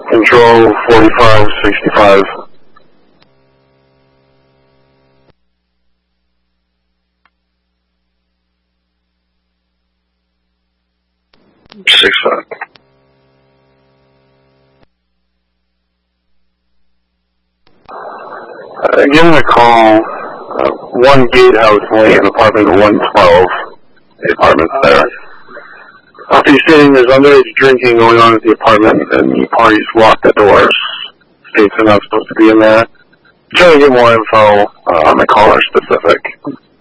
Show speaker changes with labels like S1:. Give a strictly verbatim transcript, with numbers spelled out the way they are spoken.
S1: Control forty-five sixty-five. Six five. Uh, given a call, uh, one gatehouse lane, apartment one twelve. The apartment's there. After you're saying there's underage drinking going on at the apartment and the parties lock the doors, states are not supposed to be in there. I'm trying to get more info uh, on the caller specific.